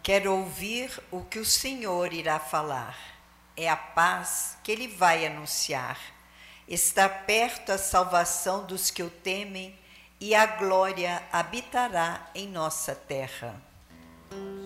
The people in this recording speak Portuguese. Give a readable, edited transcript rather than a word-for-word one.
Quero ouvir o que o Senhor irá falar. É a paz que Ele vai anunciar. Está perto a salvação dos que o temem e a glória habitará em nossa terra.